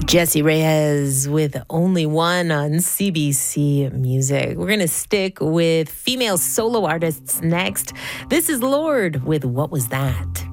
Jessie Reyez with Only One on CBC Music. We're going to stick with female solo artists next. This is Lorde with What Was That?